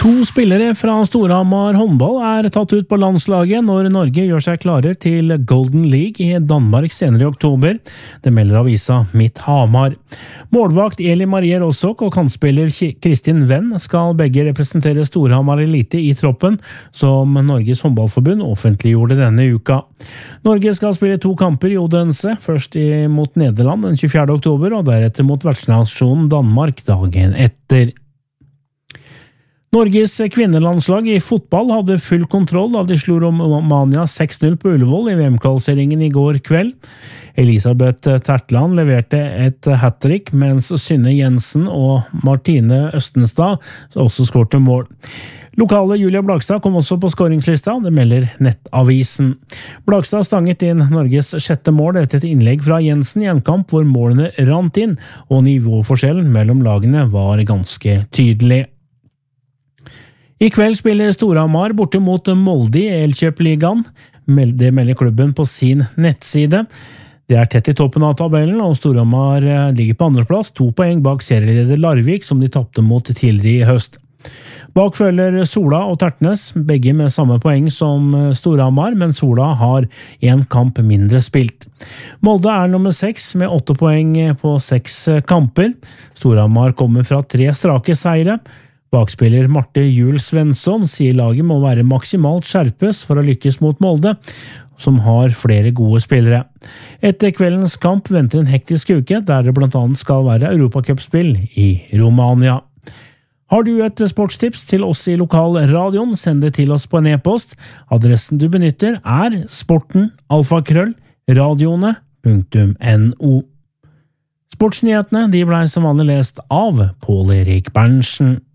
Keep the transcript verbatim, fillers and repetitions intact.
To spillere fra Storhamar håndball er tatt ut på landslaget når Norge gjør seg klare til Golden League i Danmark senere i oktober. Det melder avisa Mitt Hamar. Målvakt Eli Marie Rossok og kantspiller Kristin Venn skal begge representere Storhamar Elite i troppen, som Norges håndballforbund offentliggjorde denne uka. Norge skal spille to kamper i Odense, først mot Nederland den tjuefjerde oktober og deretter mot vertsnasjonen Danmark dagen etter. Norges kvinnelandslag i fotball hadde full kontroll da de slo Romania seks null på Ullevål i V M-kvalifiseringen i går kveld. Elisabeth Tertland leverte et hat-trick, mens Synne Jensen og Martine Østenstad også skårte mål. Lokale Julia Blagstad kom også på skåringslista, det melder Nettavisen. Blagstad stanget inn Norges sjette mål etter et innlegg fra Jensen i en kamp hvor målene rant inn, og nivåforskjellen mellom lagene var ganske tydelig. I kveld spiller Storhamar borte mot Molde i Elkjøp-ligaen. Det melder klubben på sin nettside. Det er tett i toppen av tabellen, og Storhamar ligger på andreplass, to poeng bak serieleder Larvik, som de tappte mot tidligere i høst. Bak følger Sola og Tertnes, begge med samme poeng som Storhamar, men Sola har en kamp mindre spilt. Molde er nummer seks med åtte poeng på seks kamper. Storhamar kommer fra tre strake seire. Bakspiller Marte Juel Svensson sier laget må være maksimalt skjerpes for å lykkes mot Molde, som har flere gode spillere. Etter kveldens kamp venter en hektisk uke, der det blant annet skal være Europacupspill i Romania. Har du et sportstips til oss i lokalradioen, send det til oss på en e-post. Adressen du benytter er sporten alfakrøll radioene punktum no. Sportsnyhetene de ble som vanlig lest av Pål Erik Berntsen.